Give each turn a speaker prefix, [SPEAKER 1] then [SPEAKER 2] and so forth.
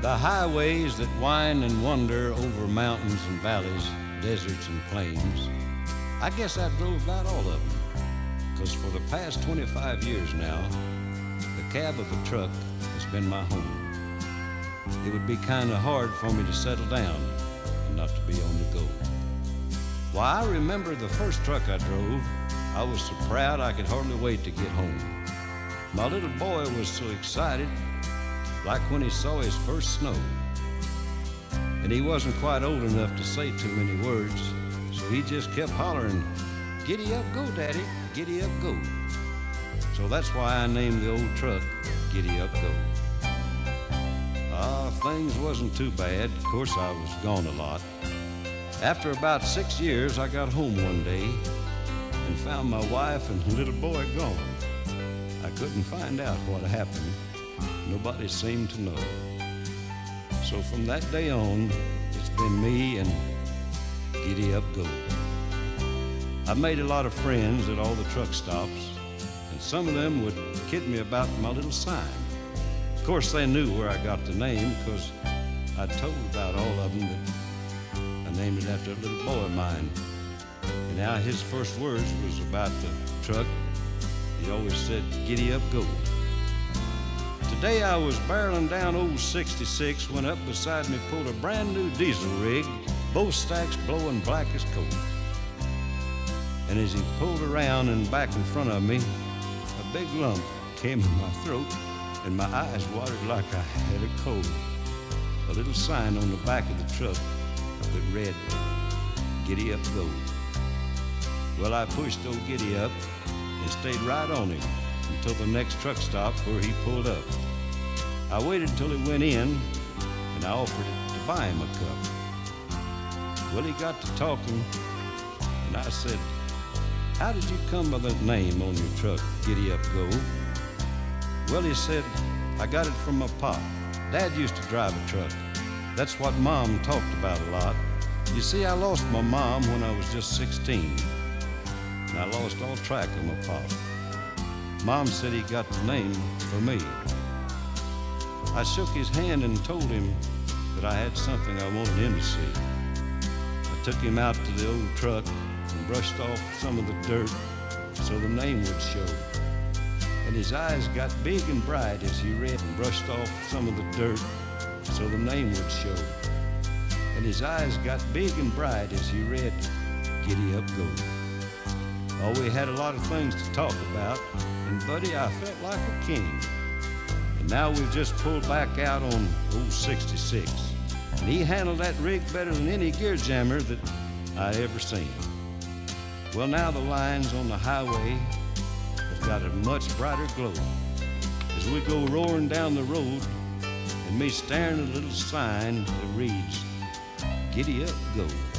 [SPEAKER 1] The highways that wind and wander over mountains and valleys, deserts and plains, I guess I drove about all of them. 'Cause for the past 25 years now, the cab of a truck has been my home. It would be kind of hard for me to settle down and not to be on the go. Why, I remember the first truck I drove, I was so proud I could hardly wait to get home. My little boy was so excited, like when he saw his first snow. And he wasn't quite old enough to say too many words, so he just kept hollering, "Giddy up, go, Daddy, giddy up, go." So that's why I named the old truck Giddy Up Go. Things wasn't too bad. Of course, I was gone a lot. After about 6 years, I got home one day and found my wife and little boy gone. I couldn't find out what happened. Nobody seemed to know. So from that day on, it's been me and Giddy Up Go. I made a lot of friends at all the truck stops, and some of them would kid me about my little sign. Of course, they knew where I got the name, because I told about all of them that I named it after a little boy of mine. And now his first words was about the truck. He always said, "Giddy up, go." Today I was barreling down old 66 when up beside me pulled a brand new diesel rig, both stacks blowing black as coal. And as he pulled around and back in front of me, a big lump came in my throat and my eyes watered like I had a cold. A little sign on the back of the truck that read, "Giddy up, go." Well, I pushed old Giddy up and stayed right on him until the next truck stop where he pulled up. I waited till he went in and I offered to buy him a cup. Well, he got to talking and I said, "How did you come by that name on your truck, Giddy Up Go?" Well, he said, "I got it from my pop. Dad used to drive a truck. That's what Mom talked about a lot. You see, I lost my mom when I was just 16, and I lost all track of my pop. Mom said he got the name for me." I shook his hand and told him that I had something I wanted him to see. I took him out to the old truck and brushed off some of the dirt so the name would show. And his eyes got big and bright as he read and brushed off some of the dirt so the name would show. And his eyes got big and bright as he read, "Giddy Up Go." Oh, we had a lot of things to talk about, and buddy, I felt like a king. And now we've just pulled back out on old 66, and he handled that rig better than any gear jammer that I ever seen. Well, now the lines on the highway have got a much brighter glow as we go roaring down the road, and me staring at a little sign that reads, "Giddy Up Go."